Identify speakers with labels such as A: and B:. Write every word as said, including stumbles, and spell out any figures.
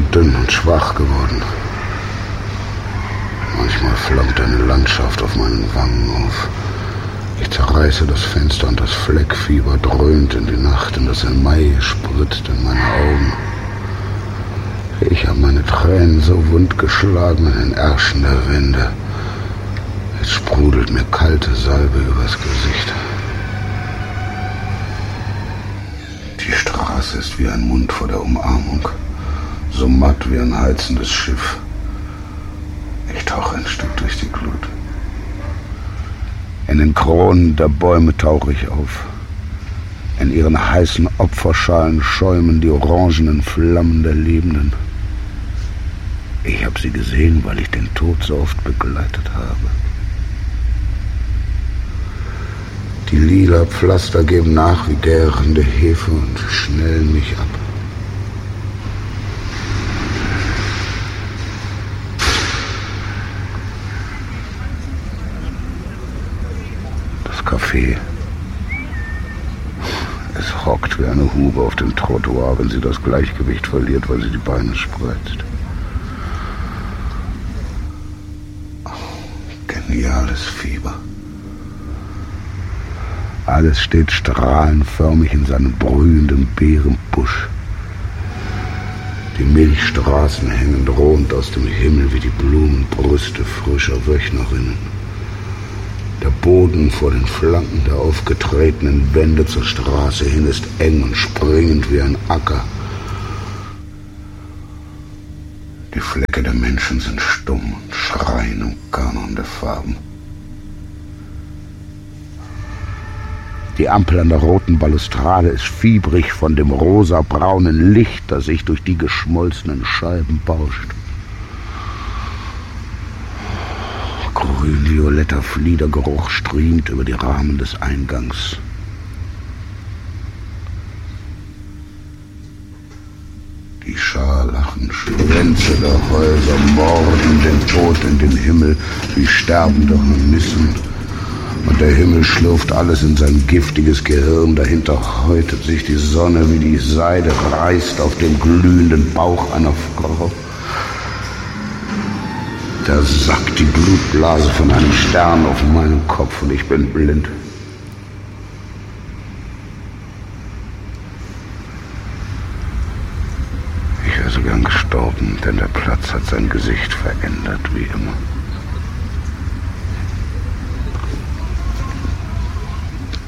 A: dünn und schwach geworden. Manchmal flammt eine Landschaft auf meinen Wangen auf. Ich zerreiße das Fenster und das Fleckfieber dröhnt in die Nacht und das Email spritzt in meine Augen. Ich habe meine Tränen so wund geschlagen in den Ärschen der Wände. Jetzt sprudelt mir kalte Salbe übers Gesicht. Die Straße ist wie ein Mund vor der Umarmung, so matt wie ein heizendes Schiff. Ich tauche ein Stück durch die Glut. In den Kronen der Bäume tauche ich auf. In ihren heißen Opferschalen schäumen die orangenen Flammen der Lebenden. Ich habe sie gesehen, weil ich den Tod so oft begleitet habe. Die lila Pflaster geben nach wie gärende Hefe und schnellen mich ab. Das Café. Es hockt wie eine Hure auf dem Trottoir, wenn sie das Gleichgewicht verliert, weil sie die Beine spreizt. Geniales Fieber. Alles steht strahlenförmig in seinem brühenden Beerenbusch. Die Milchstraßen hängen drohend aus dem Himmel wie die Blumenbrüste frischer Wöchnerinnen. Der Boden vor den Flanken der aufgetretenen Wände zur Straße hin ist eng und springend wie ein Acker. Die Flecke der Menschen sind stumm und schreien im Kanon der Farben. Die Ampel an der roten Balustrade ist fiebrig von dem rosabraunen Licht, das sich durch die geschmolzenen Scheiben bauscht. Grün-violetter Fliedergeruch striemt über die Rahmen des Eingangs. Die scharlachen Schwänze der Häuser morden den Tod in den Himmel wie sterbende Hornissen. Und der Himmel schlürft alles in sein giftiges Gehirn. Dahinter häutet sich die Sonne wie die Seide reißt auf dem glühenden Bauch einer Frau. Da sackt die Blutblase von einem Stern auf meinen Kopf und ich bin blind. Ich wäre so gern gestorben, denn der Platz hat sein Gesicht verändert, wie immer.